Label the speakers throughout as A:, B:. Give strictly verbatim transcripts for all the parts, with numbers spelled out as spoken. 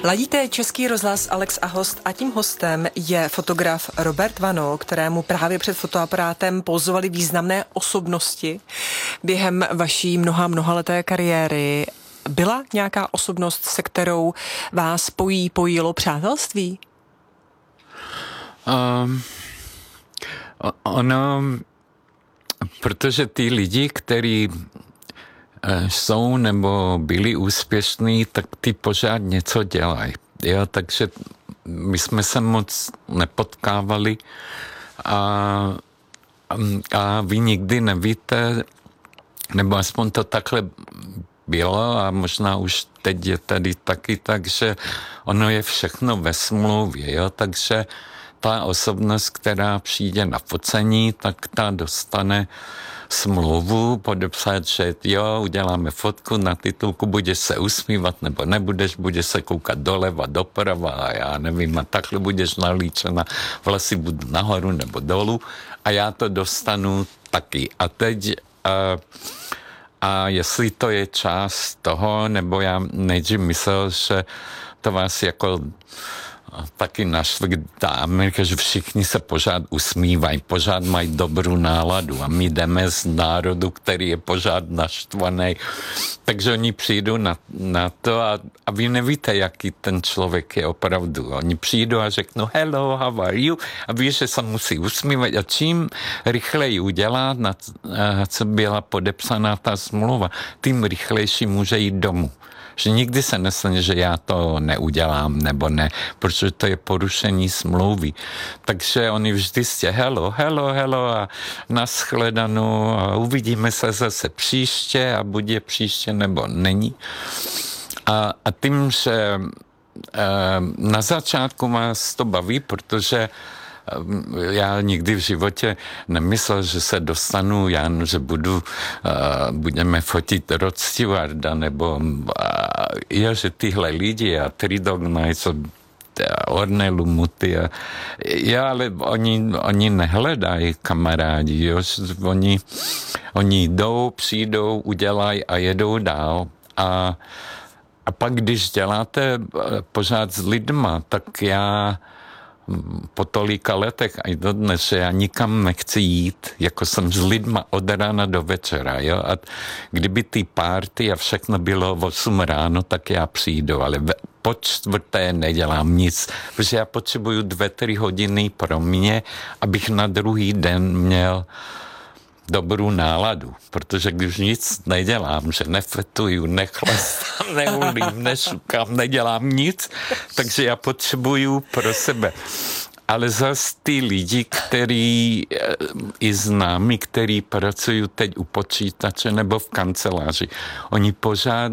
A: Ladíte Český rozhlas Alex a host a tím hostem je fotograf Robert Vano, kterému právě před fotoaparátem pozvali významné osobnosti během vaší mnoha mnohaleté kariéry. Byla nějaká osobnost, se kterou vás pojí, pojilo přátelství?
B: Um, ono, protože ty lidi, kteří jsou nebo byli úspěšní, tak ty pořád něco dělají. Jo, takže my jsme se moc nepotkávali a, a vy nikdy nevíte, nebo aspoň to takhle bylo a možná už teď je tady taky, takže ono je všechno ve smlouvě, jo, takže ta osobnost, která přijde na focení, tak ta dostane smlouvu, podepsat, že jo, uděláme fotku, na titulku budeš se usmívat, nebo nebudeš, budeš se koukat doleva, doprava a já nevím, a takhle budeš nalíčena, vlasy budou nahoru nebo dolů a já to dostanu taky. A teď a, a jestli to je část toho, nebo já nejdřív myslel, že to vás jako taky našli dámy, že všichni se pořád usmívají, pořád mají dobrou náladu a my jdeme z národu, který je pořád naštvaný. Takže oni přijdou na, na to a, a vy nevíte, jaký ten člověk je opravdu. Oni přijdou a řeknou hello, how are you? A ví, že se musí usmívat a čím rychleji udělá, na, co byla podepsaná ta smlouva, tím rychlejší může jít domů. Že nikdy se nestane, že já to neudělám, nebo ne, protože to je porušení smlouvy. Takže oni vždy jste hello, hello, hello a nashledanou a uvidíme se zase příště a buď je příště, nebo není. A, a tím, že e, na začátku vás to baví, protože já nikdy v životě nemyslel, že se dostanu, já, že budu, uh, budeme fotit Rod Stewarda, nebo uh, je, že tyhle lidi a Three Dog Nights, Ornelu Muty a já, ale oni, oni nehledají kamarádi, jo? Oni, oni jdou, přijdou, udělají a jedou dál a, a pak, když děláte pořád s lidma, tak já po tolika letech a i dodnes, že já nikam nechci jít, jako jsem s lidma od rána do večera, jo, a kdyby ty party a všechno bylo v osm ráno, tak já přijdu, ale po čtvrté nedělám nic, protože já potřebuju dvě, tři hodiny pro mě, abych na druhý den měl dobrou náladu, protože když nic nedělám, že nefetuju, nechlastám, neulím, nešukám, nedělám nic, takže já potřebuju pro sebe. Ale zase ty lidi, který i známí, který pracují teď u počítače nebo v kanceláři, oni pořád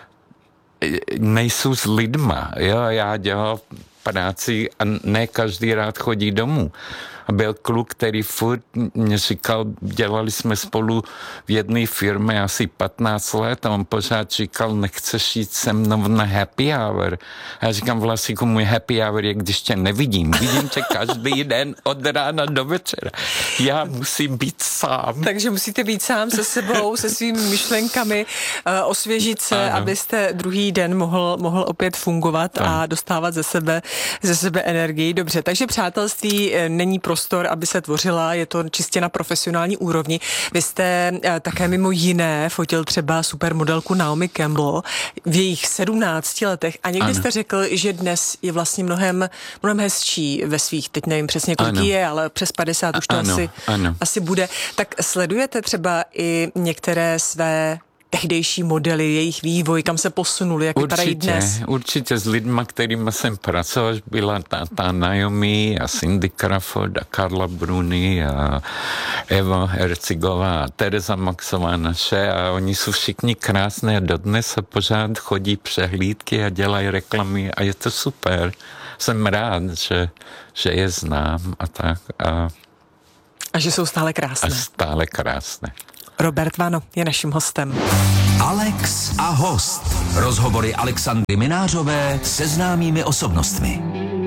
B: nejsou s lidma. Jo? Já dělám práci a ne každý rád chodí domů. A byl kluk, který furt mě říkal, dělali jsme spolu v jedné firmě asi patnáct let a on pořád říkal, nechceš jít se mnou na happy hour. A já říkám, Vlasíku, můj happy hour je, když tě nevidím. Vidím tě každý den od rána do večera. Já musím být sám.
A: Takže musíte být sám se sebou, se svými myšlenkami, osvěžit se, ano, abyste druhý den mohl, mohl opět fungovat ano. a dostávat ze sebe, ze sebe energii. Dobře, takže přátelství není prostor, aby se tvořila, je to čistě na profesionální úrovni. Vy jste také mimo jiné fotil třeba supermodelku Naomi Campbell v jejich sedmnácti letech a někdy ano. jste řekl, že dnes je vlastně mnohem, mnohem hezčí ve svých, teď nevím přesně kolik je, ale přes padesát už to ano, asi, ano. asi bude. Tak sledujete třeba i některé své tehdejší modely, jejich vývoj, kam se posunuli, jak vypadají dnes?
B: Určitě s lidma, kterými jsem pracoval, byla ta, ta Naomi a Cindy Crawford a Carla Bruni a Eva Herzigová a Tereza Maxová naše a oni jsou všichni krásné a dodnes se pořád chodí přehlídky a dělají reklamy a je to super. Jsem rád, že, že je znám a tak. A,
A: a že jsou stále krásné.
B: A stále krásné.
A: Robert Vano je naším hostem.
C: Alex a host. Rozhovory Alexandry Minářové se známými osobnostmi.